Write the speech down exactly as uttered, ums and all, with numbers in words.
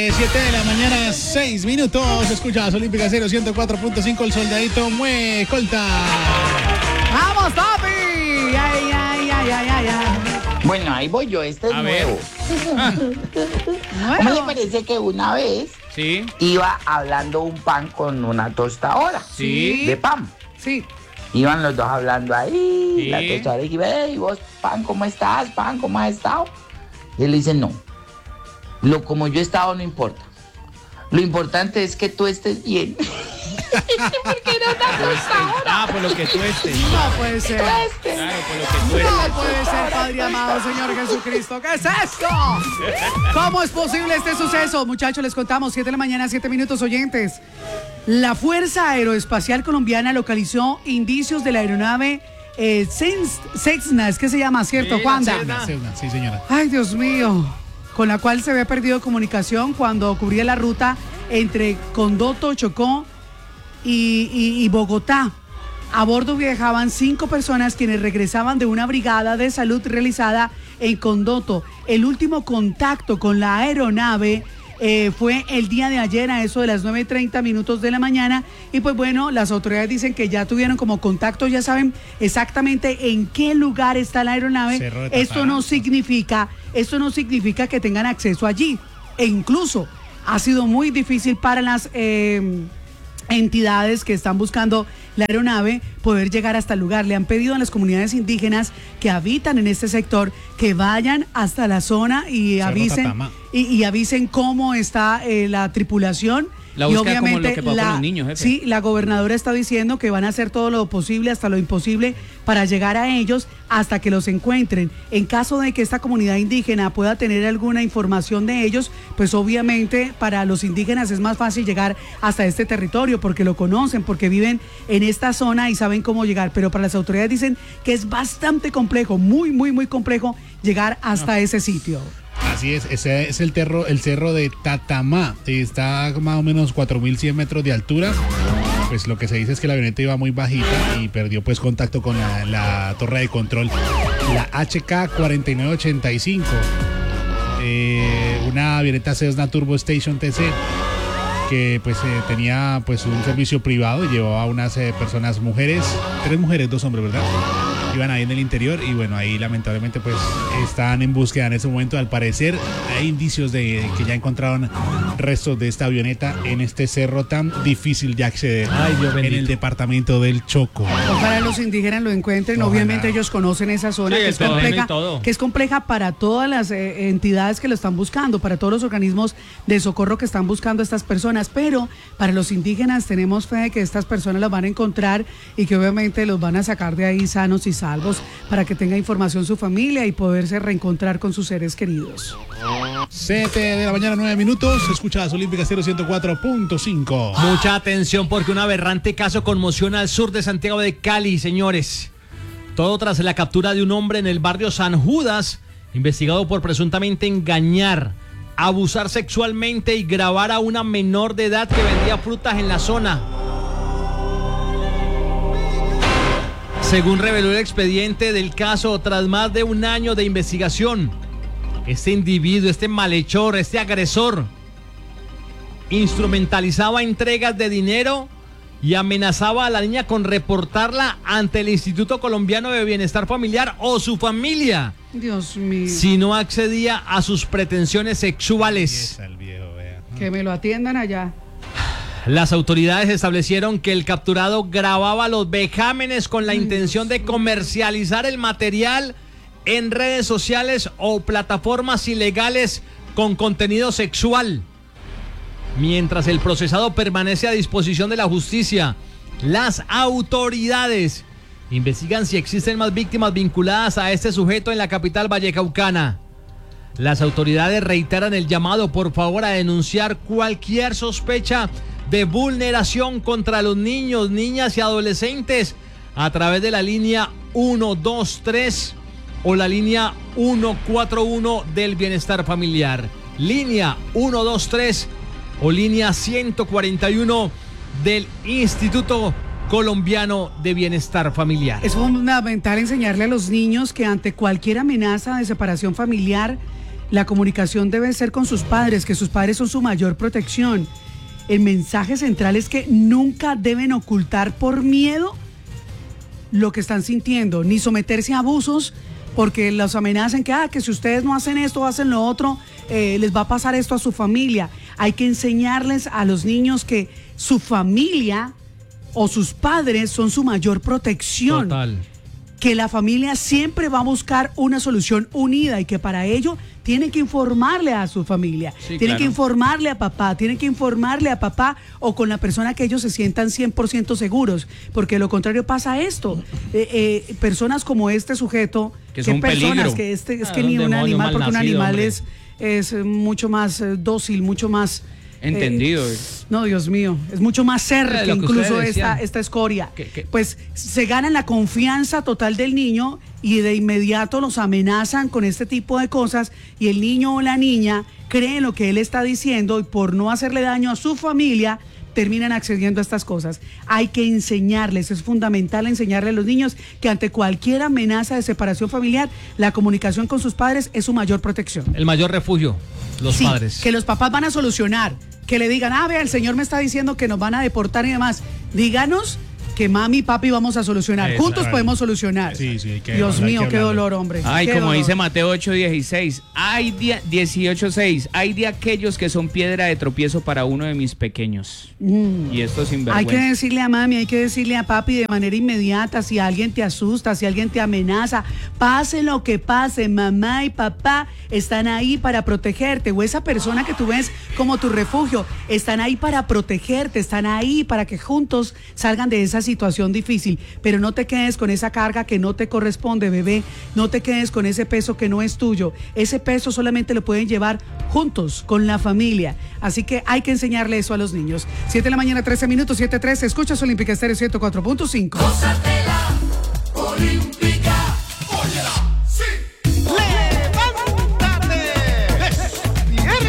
siete de la mañana, seis minutos. Escuchas Olímpica cero, ciento cuatro punto cinco. El soldadito Mue Colta. ¡Vamos, papi! ¡Ay, ay, ay, ay, ay, ay! Bueno, ahí voy yo. Este es A nuevo. ¿Cómo le parece que una vez Sí. iba hablando un pan con una tostadora? Sí. De pan. Sí. Iban los dos hablando ahí. Sí. La tostadora y hey, vos, pan, ¿cómo estás? Pan, ¿cómo has estado? Y él dice, no. Lo como yo he estado no importa. Lo importante es que tú estés bien. Porque era una tostadora. Ah, por lo que tú estés. No puede ser. Este. Claro, por lo que tú estés. No puede ser, Padre amado, Señor Jesucristo. ¿Qué es esto? ¿Cómo es posible este suceso? Muchachos, les contamos, siete de la mañana, siete minutos, oyentes. La Fuerza Aeroespacial Colombiana localizó indicios de la aeronave eh, Cessna, es que se llama, ¿cierto, Sí, Juanda? Cessna, Cessna, sí, señora. Ay, Dios mío, con la cual se había perdido comunicación cuando cubría la ruta entre Condoto, Chocó y, y, y Bogotá. A bordo viajaban cinco personas quienes regresaban de una brigada de salud realizada en Condoto. El último contacto con la aeronave eh, fue el día de ayer a eso de las nueve y treinta minutos de la mañana. Y pues bueno, las autoridades dicen que ya tuvieron como contacto, ya saben exactamente en qué lugar está la aeronave. Esto no significa, esto no significa que tengan acceso allí. E incluso ha sido muy difícil para las eh, entidades que están buscando la aeronave poder llegar hasta el lugar. Le han pedido a las comunidades indígenas que habitan en este sector que vayan hasta la zona y Cerro avisen Tatama. y, y avisen cómo está eh, la tripulación. La y búsqueda como obviamente lo que pasó la, con los niños, jefe. sí, la gobernadora está diciendo que van a hacer todo lo posible, hasta lo imposible, para llegar a ellos hasta que los encuentren. En caso de que esta comunidad indígena pueda tener alguna información de ellos, pues obviamente para los indígenas es más fácil llegar hasta este territorio porque lo conocen, porque viven en esta zona y saben cómo llegar. Pero para las autoridades dicen que es bastante complejo, muy, muy, muy complejo llegar hasta ese sitio. Así es, ese es el, terro, el cerro de Tatamá. Está más o menos cuatro mil cien metros de altura. Pues lo que se dice es que la avioneta iba muy bajita y perdió pues contacto con la, la torre de control. La H K cuarenta y nueve ochenta y cinco. Eh, una avioneta Cessna Turbo Station T C que pues eh, tenía pues un servicio privado y llevaba a unas eh, personas, mujeres, tres mujeres, dos hombres, ¿verdad? Iban ahí en el interior y bueno, ahí lamentablemente pues están en búsqueda en ese momento. Al parecer hay indicios de que ya encontraron restos de esta avioneta en este cerro tan difícil de acceder. Ay, Dios en bendito. el departamento del Chocó. Ojalá los indígenas lo encuentren. Ojalá. Obviamente ellos conocen esa zona Sí, que el es terreno y compleja, todo. que es compleja para todas las eh, entidades que lo están buscando, para todos los organismos de socorro que están buscando a estas personas. Pero para los indígenas tenemos fe de que estas personas las van a encontrar y que obviamente los van a sacar de ahí sanos y salvos para que tenga información su familia y poderse reencontrar con sus seres queridos. siete de la mañana, nueve minutos. Escuchas Olímpica cero, ciento cuatro punto cinco. Mucha atención porque un aberrante caso conmociona al sur de Santiago de Cali, señores. Todo tras la captura de un hombre en el barrio San Judas, investigado por presuntamente engañar, abusar sexualmente y grabar a una menor de edad que vendía frutas en la zona. Según reveló el expediente del caso, tras más de un año de investigación, este individuo, este malhechor, este agresor, instrumentalizaba entregas de dinero y amenazaba a la niña con reportarla ante el Instituto Colombiano de Bienestar Familiar o su familia Dios mío. si no accedía a sus pretensiones sexuales. El viejo, vea. Que me lo atiendan allá. Las autoridades establecieron que el capturado grababa los vejámenes con la intención de comercializar el material en redes sociales o plataformas ilegales con contenido sexual. Mientras el procesado permanece a disposición de la justicia, las autoridades investigan si existen más víctimas vinculadas a este sujeto en la capital vallecaucana. Las autoridades reiteran el llamado, por favor, a denunciar cualquier sospecha de vulneración contra los niños, niñas y adolescentes a través de la línea ciento veintitrés o la línea ciento cuarenta y uno del Bienestar Familiar. Línea ciento veintitrés o línea ciento cuarenta y uno del Instituto Colombiano de Bienestar Familiar. Es fundamental enseñarle a los niños que ante cualquier amenaza de separación familiar, La comunicación debe ser con sus padres, que sus padres son su mayor protección. El mensaje central es que nunca deben ocultar por miedo lo que están sintiendo, ni someterse a abusos, porque los amenazan que, ah, que si ustedes no hacen esto o hacen lo otro, eh, les va a pasar esto a su familia. Hay que enseñarles a los niños que su familia o sus padres son su mayor protección. Total. Que la familia siempre va a buscar una solución unida y que para ello tienen que informarle a su familia, Sí, tienen claro. que informarle a papá, tienen que informarle a papá o con la persona que ellos se sientan cien por ciento seguros, porque de lo contrario pasa esto. Eh, eh, personas como este sujeto, Que son un personas peligro. que este es Ah, que un ni un demonio animal, porque un malnacido, animal hombre. es, es eh, mucho más eh, dócil, mucho más... Entendido. Eh, no, Dios mío, es mucho más ser Eh, que lo que incluso ustedes esta, decían. esta escoria. Que- que- Pues se ganan la confianza total del niño y de inmediato los amenazan con este tipo de cosas y el niño o la niña creen lo que él está diciendo y por no hacerle daño a su familia terminan accediendo a estas cosas. Hay que enseñarles, es fundamental enseñarle a los niños que ante cualquier amenaza de separación familiar, la comunicación con sus padres es su mayor protección. El mayor refugio, los Sí, padres. que los papás van a solucionar, que le digan, ah, vea, el señor me está diciendo que nos van a deportar y demás. Díganos que mami y papi vamos a solucionar. Exacto. Juntos podemos solucionar. Sí, sí, hay que Dios hablar, hay mío, que qué hablarlo. dolor, hombre. Ay, Qué como dolor. dice Mateo ocho dieciséis, hay de, dieciocho seis, hay de aquellos que son piedra de tropiezo para uno de mis pequeños. Mm. Y esto sin Hay que vergüenza. decirle a mami, hay que decirle a papi de manera inmediata, si alguien te asusta, si alguien te amenaza, pase lo que pase, mamá y papá están ahí para protegerte, o esa persona que tú ves como tu refugio, están ahí para protegerte, están ahí para que juntos salgan de esa situación difícil, pero no te quedes con esa carga que no te corresponde, bebé, no te quedes con ese peso que no es tuyo, ese peso solamente lo pueden llevar juntos, con la familia, así que hay que enseñarle eso a los niños. siete de la mañana, trece minutos, siete trece, escuchas Olímpica Estéreo ciento cuatro punto cinco. Gózatela, Olímpica, óyela, sí.